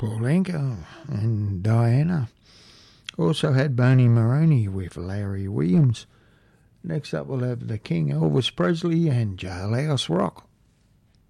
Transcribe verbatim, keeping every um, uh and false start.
Paul Anka and Diana. Also had Boney Maroney with Larry Williams. Next up we'll have the King Elvis Presley and Jailhouse Rock.